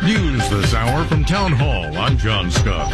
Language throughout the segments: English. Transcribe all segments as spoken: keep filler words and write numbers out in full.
News this hour from Town Hall. I'm John Scott.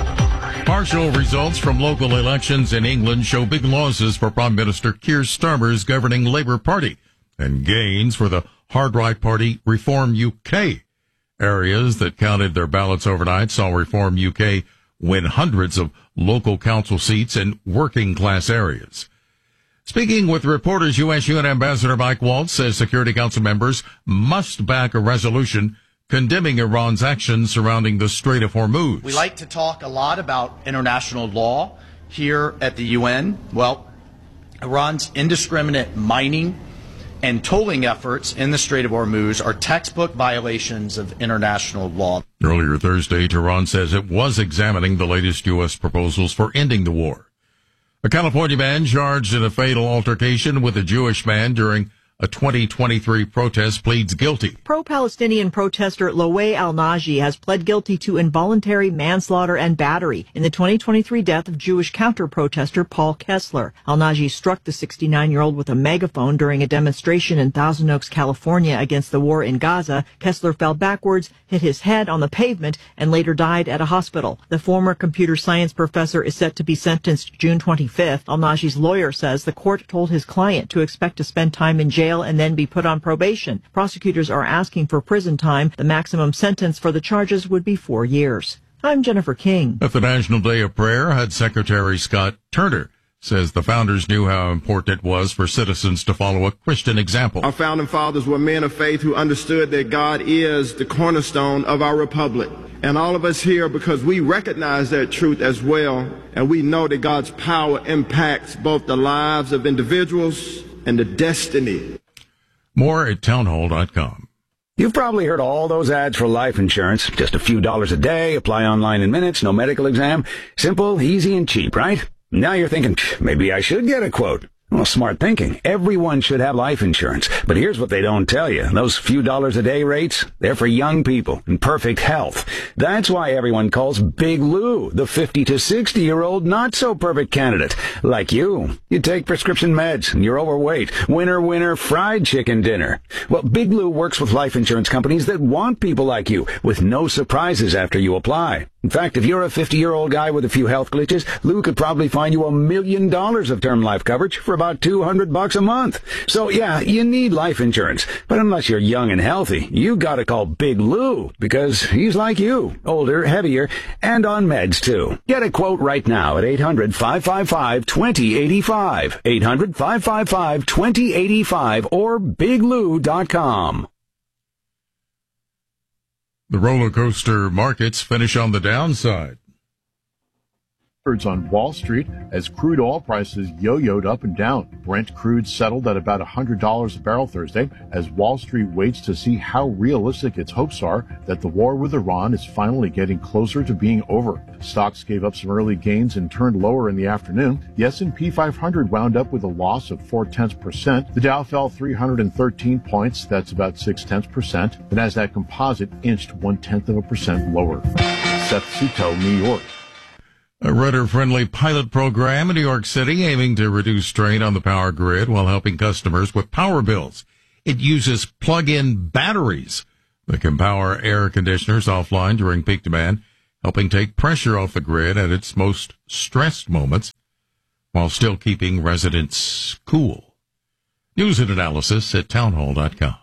Partial results from local elections in England show big losses for Prime Minister Keir Starmer's governing Labour Party and gains for the hard-right party Reform U K. Areas that counted their ballots overnight saw Reform U K win hundreds of local council seats in working-class areas. Speaking with reporters, U S U N Ambassador Mike Waltz says Security Council members must back a resolution condemning Iran's actions surrounding the Strait of Hormuz. We like to talk a lot about international law here at the U N. Well, Iran's indiscriminate mining and tolling efforts in the Strait of Hormuz are textbook violations of international law. Earlier Thursday, Tehran says it was examining the latest U S proposals for ending the war. A California man charged in a fatal altercation with a Jewish man during a twenty twenty-three protest pleads guilty. Pro-Palestinian protester Loay Al-Naji has pled guilty to involuntary manslaughter and battery in the twenty twenty-three death of Jewish counter-protester Paul Kessler. Al-Naji struck the sixty-nine-year-old with a megaphone during a demonstration in Thousand Oaks, California against the war in Gaza. Kessler fell backwards, hit his head on the pavement, and later died at a hospital. The former computer science professor is set to be sentenced June twenty-fifth. Al-Naji's lawyer says the court told his client to expect to spend time in jail and then be put on probation. Prosecutors are asking for prison time. The maximum sentence for the charges would be four years. I'm Jennifer King. At the National Day of Prayer, H U D Secretary Scott Turner says the founders knew how important it was for citizens to follow a Christian example. Our founding fathers were men of faith who understood that God is the cornerstone of our republic. And all of us here, because we recognize that truth as well, and we know that God's power impacts both the lives of individuals and the destiny. More at townhall dot com. You've probably heard all those ads for life insurance. Just a few dollars a day, apply online in minutes, no medical exam. Simple, easy, and cheap, right? Now you're thinking, maybe I should get a quote. Well, smart thinking. Everyone should have life insurance. But here's what they don't tell you. Those few dollars a day rates, they're for young people in perfect health. That's why everyone calls Big Lou the fifty to sixty year old not so perfect candidate. Like you. You take prescription meds and you're overweight. Winner, winner, fried chicken dinner. Well, Big Lou works with life insurance companies that want people like you with no surprises after you apply. In fact, if you're a fifty-year-old guy with a few health glitches, Lou could probably find you a million dollars of term life coverage for about two hundred bucks a month. So yeah, you need life insurance. But unless you're young and healthy, you gotta call Big Lou because he's like you, older, heavier, and on meds too. Get a quote right now at eight hundred, five five five, two zero eight five, eight hundred, five five five, two zero eight five, or big lou dot com. The roller coaster markets finish on the downside. On Wall Street as crude oil prices yo-yoed up and down. Brent crude settled at about one hundred dollars a barrel Thursday as Wall Street waits to see how realistic its hopes are that the war with Iran is finally getting closer to being over. Stocks gave up some early gains and turned lower in the afternoon. The S and P five hundred wound up with a loss of four tenths percent. The Dow fell three hundred thirteen points. That's about six tenths percent. The Nasdaq Composite inched one tenth of a percent lower. Seth Suto, New York. A rudder-friendly pilot program in New York City aiming to reduce strain on the power grid while helping customers with power bills. It uses plug-in batteries that can power air conditioners offline during peak demand, helping take pressure off the grid at its most stressed moments while still keeping residents cool. News and analysis at townhall dot com.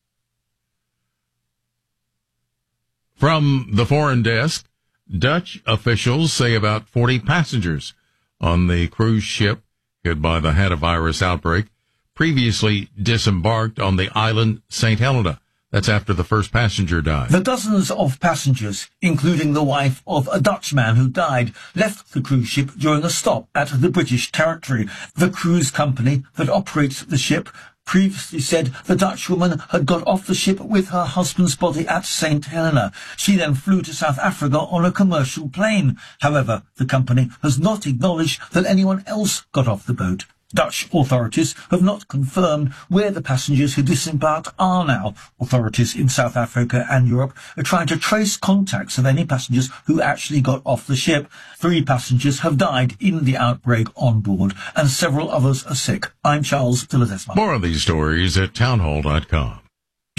From the foreign desk, Dutch officials say about forty passengers on the cruise ship hit by the hantavirus outbreak previously disembarked on the island Saint Helena. That's after the first passenger died. The dozens of passengers, including the wife of a Dutchman who died, left the cruise ship during a stop at the British territory. The cruise company that operates the ship previously said the Dutch woman had got off the ship with her husband's body at Saint Helena. She then flew to South Africa on a commercial plane. However, the company has not acknowledged that anyone else got off the boat. Dutch authorities have not confirmed where the passengers who disembarked are now. Authorities in South Africa and Europe are trying to trace contacts of any passengers who actually got off the ship. Three passengers have died in the outbreak on board, and several others are sick. I'm Charles de Ledesma. More of these stories at townhall dot com.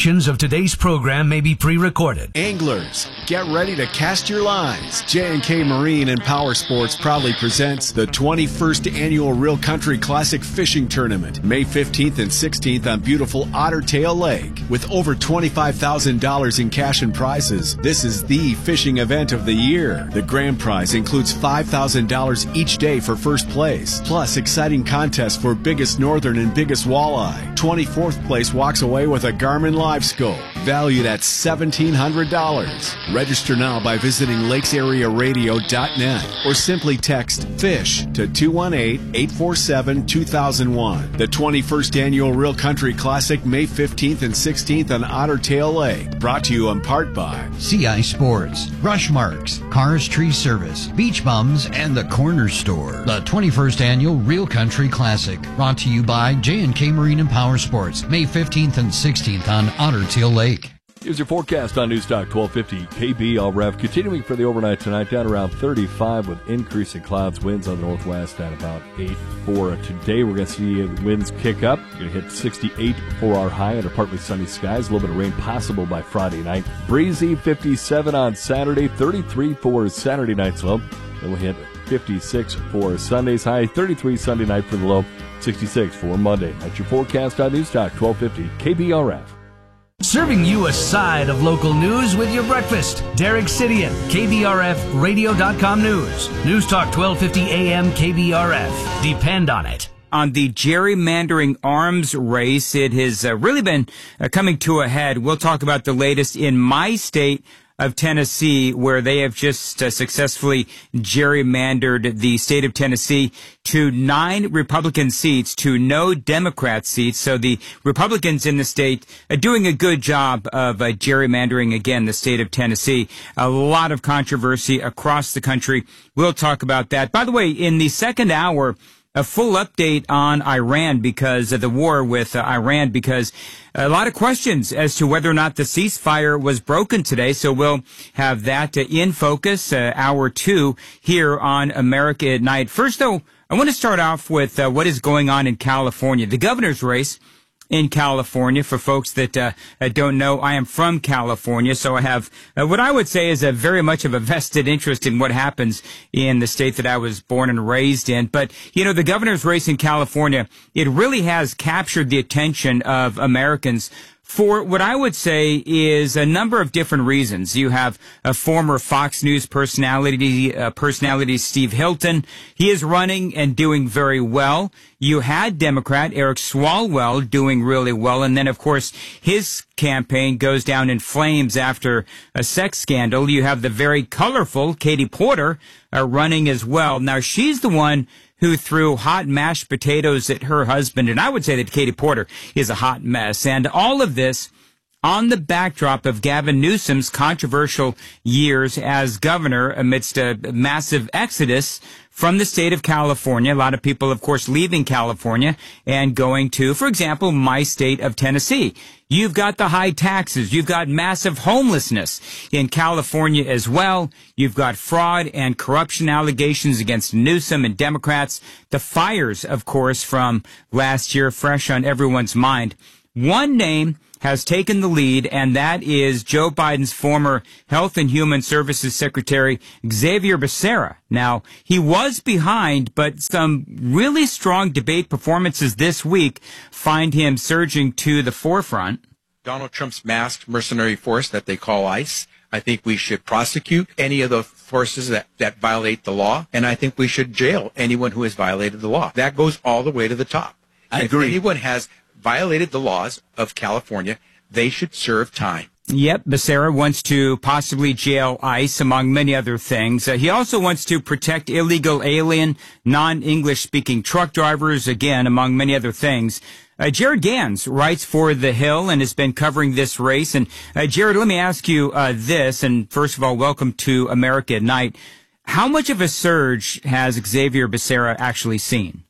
of today's program may be pre-recorded. Anglers, get ready to cast your lines. J and K Marine and Power Sports proudly presents the twenty-first Annual Real Country Classic Fishing Tournament, May fifteenth and sixteenth on beautiful Otter Tail Lake. With over twenty-five thousand dollars in cash and prizes, this is the fishing event of the year. The grand prize includes five thousand dollars each day for first place, plus exciting contests for biggest northern and biggest walleye. twenty-fourth place walks away with a Garmin Live Scope, valued at seventeen hundred dollars. Register now by visiting lakes area radio dot net or simply text FISH to two one eight, eight four seven, two thousand one. The twenty-first Annual Real Country Classic, May fifteenth and sixteenth on Otter Tail Lake. Brought to you in part by C I Sports, Rush Marks, Cars Tree Service, Beach Bums, and the Corner Store. The twenty-first Annual Real Country Classic, brought to you by J and K Marine and Power Sports, May fifteenth and sixteenth on Otter Tail Lake. Here's your forecast on Newstalk twelve fifty K B L R E V. Continuing for the overnight tonight, down around thirty-five with increasing clouds, winds on the northwest at about eight. For today, we're going to see winds kick up. We're going to hit sixty-eight for our high under partly sunny skies. A little bit of rain possible by Friday night. Breezy, fifty-seven on Saturday, thirty-three for Saturday night's low. Then we'll hit fifty-six for Sunday's high, thirty-three Sunday night for the low, sixty-six for Monday. That's your forecast on Newstalk twelve fifty K B L R E V. Serving you a side of local news with your breakfast. Derek Sidian, K B R F radio dot com News. News Talk twelve fifty A M K B R F. Depend on it. On the gerrymandering arms race, it has uh, really been uh, coming to a head. We'll talk about the latest in my state of Tennessee, where they have just uh, successfully gerrymandered the state of Tennessee to nine Republican seats to no Democrat seats. So the Republicans in the state are doing a good job of uh, gerrymandering, again, the state of Tennessee. A lot of controversy across the country. We'll talk about that. By the way, in the second hour, a full update on Iran because of the war with uh, Iran, because a lot of questions as to whether or not the ceasefire was broken today. So we'll have that uh, in focus, uh, hour two here on America at Night. First, though, I want to start off with uh, what is going on in California. The governor's race in California. For folks that uh, don't know, I am from California, so I have uh, what I would say is a very much of a vested interest in what happens in the state that I was born and raised in. But, you know, the governor's race in California, it really has captured the attention of Americans for what I would say is a number of different reasons. You have a former Fox News personality, uh, personality Steve Hilton. He is running and doing very well. You had Democrat Eric Swalwell doing really well. And then, of course, his campaign goes down in flames after a sex scandal. You have the very colorful Katie Porter uh, running as well. Now, she's the one who threw hot mashed potatoes at her husband. And I would say that Katie Porter is a hot mess. And all of this on the backdrop of Gavin Newsom's controversial years as governor amidst a massive exodus from the state of California. A lot of people, of course, leaving California and going to, for example, my state of Tennessee. You've got the high taxes. You've got massive homelessness in California as well. You've got fraud and corruption allegations against Newsom and Democrats. The fires, of course, from last year, fresh on everyone's mind. One name has taken the lead, and that is Joe Biden's former Health and Human Services Secretary, Xavier Becerra. Now, he was behind, but some really strong debate performances this week find him surging to the forefront. Donald Trump's masked mercenary force that they call ICE. I think we should prosecute any of the forces that, that violate the law, and I think we should jail anyone who has violated the law. That goes all the way to the top. I if agree. anyone has violated the laws of California, they should serve time. Yep, Becerra wants to possibly jail ICE, among many other things. Uh, he also wants to protect illegal alien, non-English speaking truck drivers, again, among many other things. Uh, Jared Gans writes for The Hill and has been covering this race. And uh, Jared, let me ask you uh, this, and first of all, welcome to America at Night. How much of a surge has Xavier Becerra actually seen?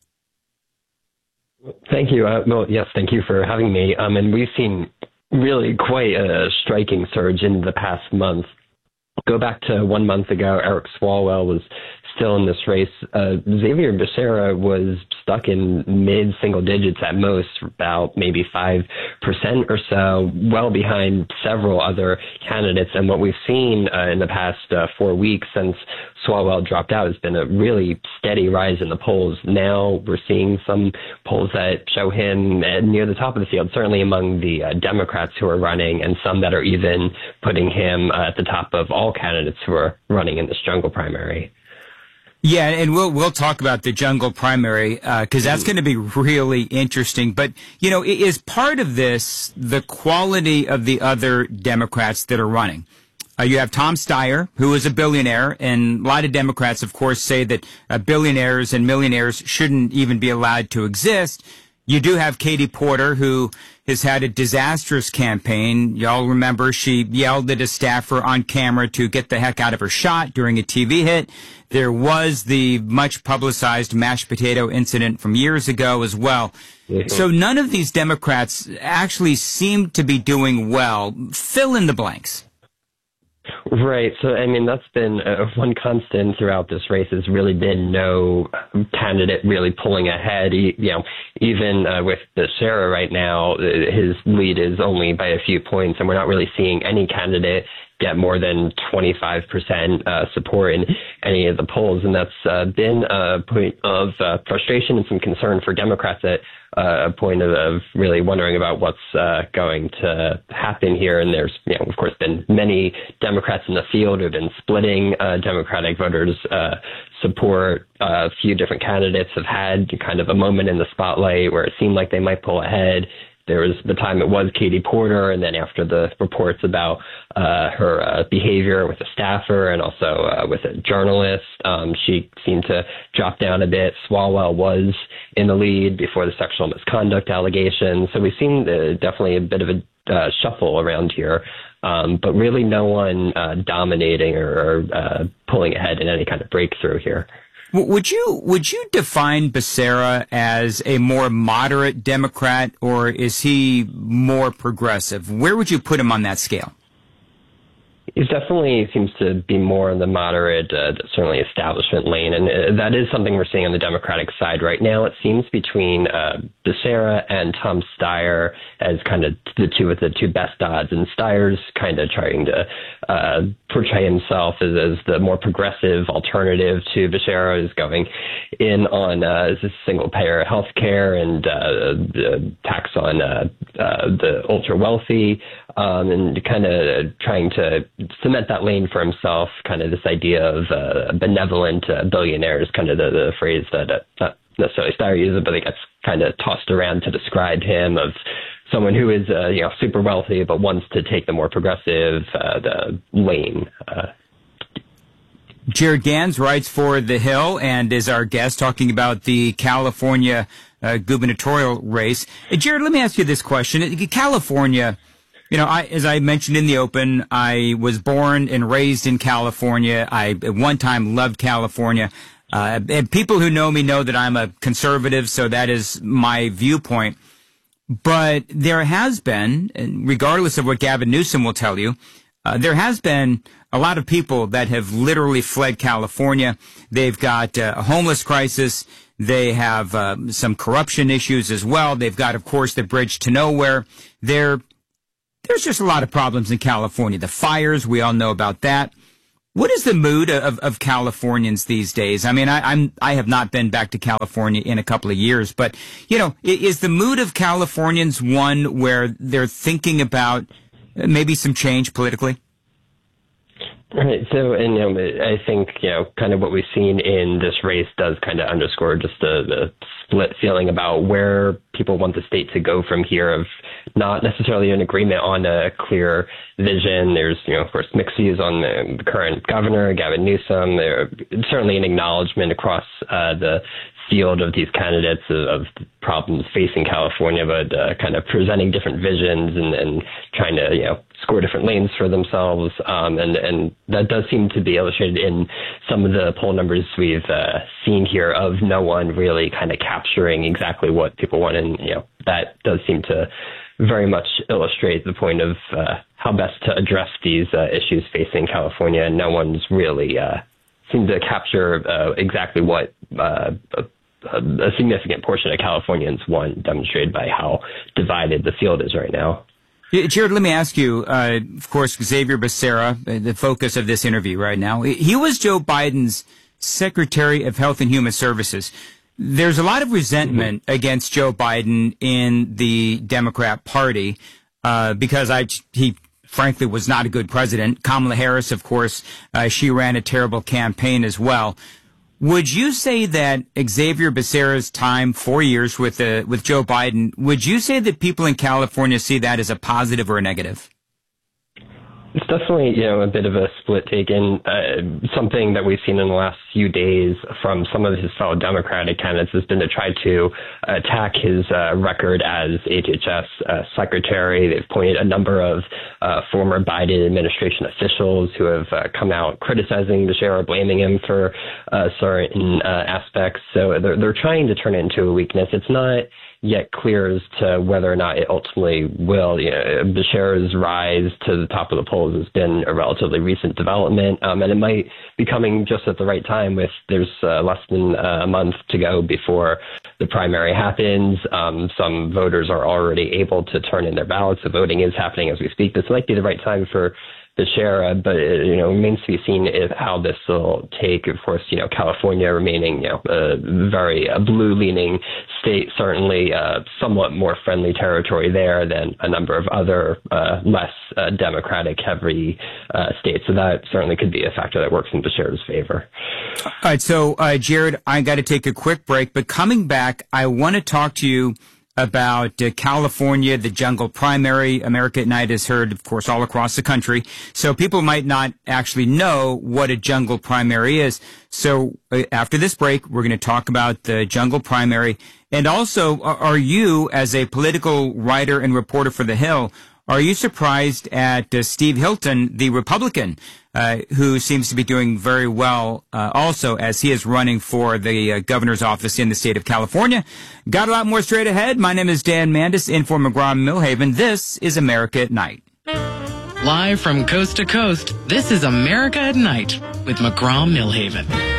Thank you. Uh, well, yes, thank you for having me. Um, and we've seen really quite a striking surge in the past month. go back to one month ago, Eric Swalwell was still in this race. Uh, Xavier Becerra was stuck in mid-single digits at most, about maybe five percent or so, well behind several other candidates. And what we've seen uh, in the past uh, four weeks since Swalwell dropped out has been a really steady rise in the polls. Now we're seeing some polls that show him near the top of the field, certainly among the uh, Democrats who are running, and some that are even putting him uh, at the top of all candidates who are running in this jungle primary. Yeah, and we'll we'll talk about the jungle primary because uh, that's going to be really interesting. But, you know, is part of this the quality of the other Democrats that are running? Uh, you have Tom Steyer, who is a billionaire, and a lot of Democrats, of course, say that uh, billionaires and millionaires shouldn't even be allowed to exist. You do have Katie Porter, who has had a disastrous campaign. Y'all remember she yelled at a staffer on camera to get the heck out of her shot during a T V hit. There was the much publicized mashed potato incident from years ago as well. Mm-hmm. So none of these Democrats actually seem to be doing well. Fill in the blanks. Right. So, I mean, that's been uh, one constant throughout this race has really been no candidate really pulling ahead. You know, even uh, with Becerra right now, his lead is only by a few points, and we're not really seeing any candidate get more than twenty-five percent uh, support in any of the polls. And that's uh, been a point of uh, frustration and some concern for Democrats at uh, a point of, of really wondering about what's uh, going to happen here. And there's, you know, of course, been many Democrats in the field who have been splitting uh, Democratic voters' uh, support. Uh, a few different candidates have had kind of a moment in the spotlight where it seemed like they might pull ahead. There was the time it was Katie Porter, and then after the reports about uh, her uh, behavior with a staffer and also uh, with a journalist, um, she seemed to drop down a bit. Swalwell was in the lead before the sexual misconduct allegations. So we've seen uh, definitely a bit of a uh, shuffle around here, um, but really no one uh, dominating or, or uh, pulling ahead in any kind of breakthrough here. Would you would you define Becerra as a more moderate Democrat, or is he more progressive? Where would you put him on that scale? He definitely seems to be more in the moderate, uh, certainly establishment lane, and uh, that is something we're seeing on the Democratic side right now. It seems between uh, Becerra and Tom Steyer as kind of the two with the two best odds, and Steyer's kind of trying to uh, portray himself as, as the more progressive alternative to Becerra, is going in on uh, single-payer health care and uh, the tax on uh, uh, the ultra-wealthy, um, and kind of trying to cement that lane for himself. Kind of this idea of uh, benevolent uh, billionaires, kind of the, the phrase that uh, not necessarily Steyer uses, but it gets kind of tossed around to describe him, of someone who is uh, you know super wealthy but wants to take the more progressive uh, the lane. Uh, Jared Gans writes for The Hill and is our guest, talking about the California uh, gubernatorial race. Uh, Jared, let me ask you this question. California, you know, I, as I mentioned in the open, I was born and raised in California. I at one time loved California. Uh, and people who know me know that I'm a conservative, so that is my viewpoint. But there has been, regardless of what Gavin Newsom will tell you, uh, there has been a lot of people that have literally fled California. They've got uh, a homeless crisis. They have uh, some corruption issues as well. They've got, of course, the bridge to nowhere. There, there's just a lot of problems in California. The fires, we all know about that. What is the mood of, of Californians these days? I mean, I, I'm, I have not been back to California in a couple of years, but, you know, is the mood of Californians one where they're thinking about maybe some change politically? Right. So, and, you know, I think, you know, kind of what we've seen in this race does kind of underscore just the, the split feeling about where people want the state to go from here, of not necessarily an agreement on a clear vision. There's, you know, of course, mixed views on the, the current governor, Gavin Newsom. There's certainly an acknowledgement across uh, the field of these candidates of, of problems facing California, but uh, kind of presenting different visions and, and trying to, you know, score different lanes for themselves. Um, and, and that does seem to be illustrated in some of the poll numbers we've uh, seen here, of no one really kind of capturing exactly what people want. And, you know, that does seem to very much illustrate the point of uh, how best to address these uh, issues facing California. And no one's really uh, seemed to capture uh, exactly what uh, a, a significant portion of Californians want, demonstrated by how divided the field is right now. Jared, let me ask you, uh, of course, Xavier Becerra, uh, the focus of this interview right now, he was Joe Biden's Secretary of Health and Human Services. There's a lot of resentment mm-hmm. against Joe Biden in the Democrat Party uh, because I, he frankly was not a good president. Kamala Harris, of course, uh, she ran a terrible campaign as well. Would you say that Xavier Becerra's time, four years with uh, with Joe Biden, would you say that people in California see that as a positive or a negative? It's definitely, you know, a bit of a split taken. Uh, something that we've seen in the last few days from some of his fellow Democratic candidates has been to try to attack his uh, record as H H S uh, secretary. They've pointed a number of uh, former Biden administration officials who have uh, come out criticizing Becerra, blaming him for uh, certain uh, aspects. So they're, they're trying to turn it into a weakness. It's not yet clear as to whether or not it ultimately will. You know, Becerra's rise to the top of the polls has been a relatively recent development, um, and it might be coming just at the right time with there's uh, less than uh, a month to go before the primary happens. Um, some voters are already able to turn in their ballots. The voting is happening as we speak. This might be the right time for Becerra, but it, you know, remains to be seen if how this will take. Of course, you know, California remaining, you know, a very uh, blue-leaning state, certainly uh, somewhat more friendly territory there than a number of other uh, less uh, Democratic-heavy uh, states. So that certainly could be a factor that works in Becerra's favor. All right, so uh, Jared, I got to take a quick break, but coming back, I want to talk to you about uh, California, the jungle primary. America at Night is heard, of course, all across the country. So people might not actually know what a jungle primary is. So uh, after this break, we're going to talk about the jungle primary. And also, are you, as a political writer and reporter for The Hill, are you surprised at uh, Steve Hilton, the Republican, uh, who seems to be doing very well uh, also as he is running for the uh, governor's office in the state of California? Got a lot more straight ahead. My name is Dan Mandis, in for McGraw-Milhaven. This is America at Night. Live from coast to coast, this is America at Night with McGraw-Milhaven.